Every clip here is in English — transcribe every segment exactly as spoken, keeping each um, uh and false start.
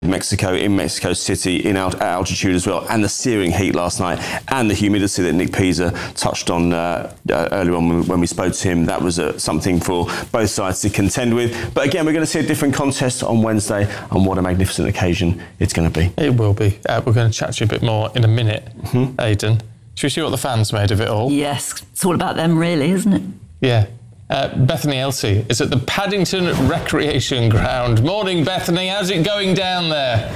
Mexico, in Mexico City, in alt- at altitude as well, and the searing heat last night, and the humidity that Nick Pisa touched on uh, uh, earlier on when, when we spoke to him. That was uh, something for both sides to contend with. But again, we're going to see a different contest on Wednesday, and what a magnificent occasion it's going to be. It will be. Uh, we're going to chat to you a bit more in a minute, mm-hmm. Aidan. Should we see what the fans made of it all? Yes, it's all about them really, isn't it? Yeah. Uh, Bethany Elsey is at the Paddington Recreation Ground. Morning, Bethany. How's it going down there?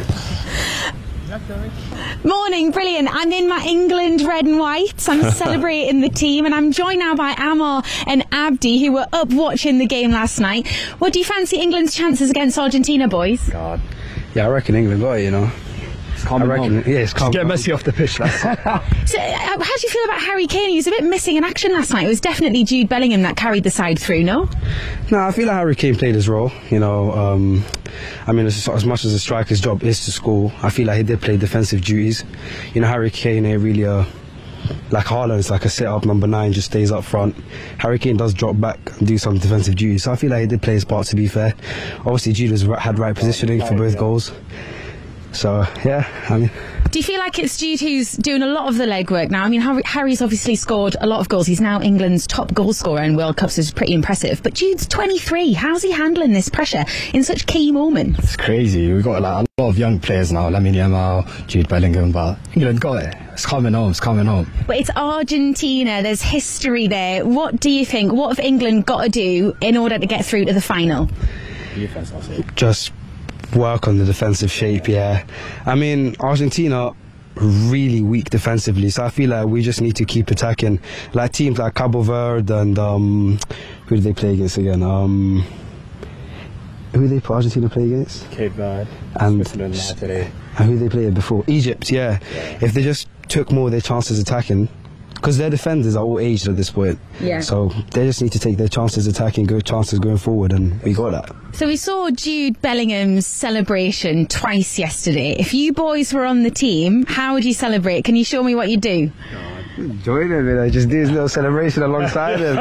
Morning, brilliant. I'm in my England red and whites. I'm celebrating the team, and I'm joined now by Amar and Abdi, who were up watching the game last night. What do you fancy England's chances against Argentina, boys? God. Yeah, I reckon England got it, you know. I reckon, yeah, it's calm. Get Messi off the pitch. That's so, uh, how do you feel about Harry Kane? He was a bit missing in action last night. It was definitely Jude Bellingham that carried the side through, no? No, I feel like Harry Kane played his role. You know, um, I mean, as, as much as a striker's job is to score, I feel like he did play defensive duties. You know, Harry Kane ain't really a, like Haaland, it's like a set-up number nine, just stays up front. Harry Kane does drop back and do some defensive duties, so I feel like he did play his part, to be fair. Obviously, Jude has, had right positioning for both goals. So, yeah, I mean... Do you feel like it's Jude who's doing a lot of the legwork now? I mean, Harry's obviously scored a lot of goals. He's now England's top goal scorer in World Cups, which is pretty impressive. But Jude's twenty-three. How's he handling this pressure in such key moments? It's crazy. We've got like, a lot of young players now, Lamine Yamal, Jude Bellingham, but England got it. It's coming home, it's coming home. But it's Argentina, there's history there. What do you think? What have England got to do in order to get through to the final? Just... work on the defensive shape, yeah. I mean, Argentina really weak defensively, so I feel like we just need to keep attacking. Like teams like Cabo Verde and um, who did they play against again? Um, who did they put Argentina play against? Cape Verde and Switzerland today. And who did they play before? Egypt, yeah. yeah. If they just took more of their chances attacking, because their defenders are all aged at this point. Yeah. So they just need to take their chances attacking, good chances going forward, and we got that. So we saw Jude Bellingham's celebration twice yesterday. If you boys were on the team, how would you celebrate? Can you show me what you do? Join him, I just do his little celebration alongside him.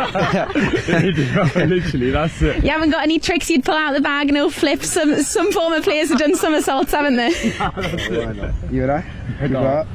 Literally, that's it. You haven't got any tricks you'd pull out the bag and he'll flip? Some some former players have done somersaults, haven't they? You and I? No.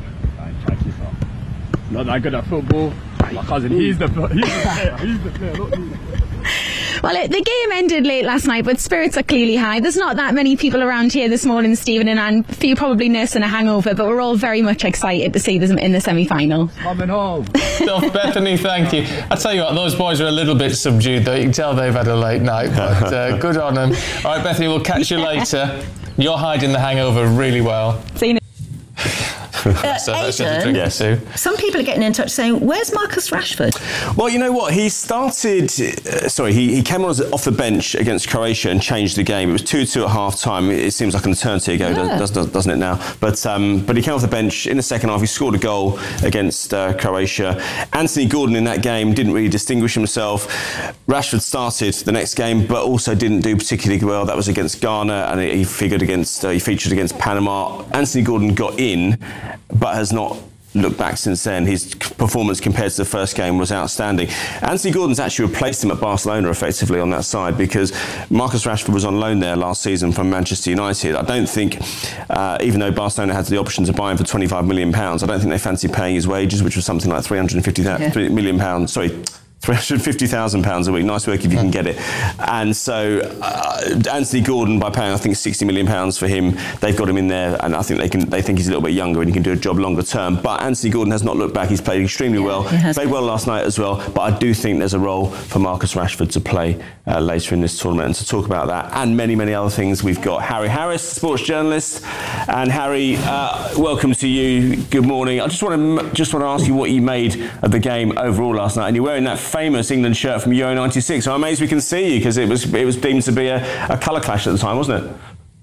Not that good at football. My cousin, he's the, he's the player, he's the player, not me. Well, it, the game ended late last night, but spirits are clearly high. There's not that many people around here this morning, Stephen, and I'm a few probably nursing a hangover, but we're all very much excited to see them in the semi-final. Coming home. So, Bethany, thank you. I tell you what, those boys are a little bit subdued, though. You can tell they've had a late night, but uh, good on them. All right, Bethany, we'll catch you later. You're hiding the hangover really well. See you. Uh, so Aidan, yes. Some people are getting in touch saying, where's Marcus Rashford? Well, you know what? He started... Uh, sorry, he, he came on as, off the bench against Croatia and changed the game. It was two two at half-time. It seems like an eternity ago, yeah. does, does, doesn't it now? But um, but he came off the bench in the second half. He scored a goal against uh, Croatia. Anthony Gordon in that game didn't really distinguish himself. Rashford started the next game, but also didn't do particularly well. That was against Ghana, and he figured against uh, he featured against Panama. Anthony Gordon got in, but has not looked back since then. His performance compared to the first game was outstanding. Anthony Gordon's actually replaced him at Barcelona effectively on that side, because Marcus Rashford was on loan there last season from Manchester United. I don't think, uh, even though Barcelona had the option to buy him for twenty-five million pounds, I don't think they fancy paying his wages, which was something like three hundred fifty million pounds. Sorry. three hundred fifty thousand pounds a week. Nice work if you can get it. And so uh, Anthony Gordon, by paying I think sixty million pounds for him, they've got him in there, and I think they can. They think he's a little bit younger and he can do a job longer term. But Anthony Gordon has not looked back. He's played extremely yeah, well. Played well last night as well. But I do think there's a role for Marcus Rashford to play uh, later in this tournament. And to talk about that and many, many other things, we've got Harry Harris, sports journalist. And Harry, uh, welcome to you. Good morning. I just want to just want to ask you what you made of the game overall last night. And you're wearing that famous England shirt from Euro ninety-six. I'm amazed we can see you, because it was it was deemed to be a, a colour clash at the time, wasn't it?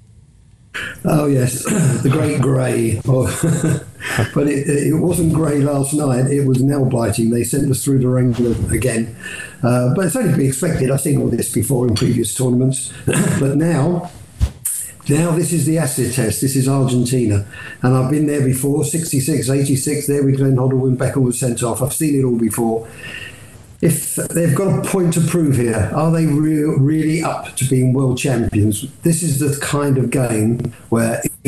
Oh yes, the great grey. Oh, but it, it wasn't grey last night. It was nail biting. They sent us through the rain again. Uh, but it's only to be expected. I've seen all this before in previous tournaments. But now, now this is the acid test. This is Argentina. And I've been there before, sixty-six, eighty-six, there with Glenn Hoddle when Beckham was sent off. I've seen it all before. if they've got a point to prove here, are they re- really up to being world champions? This is the kind of game where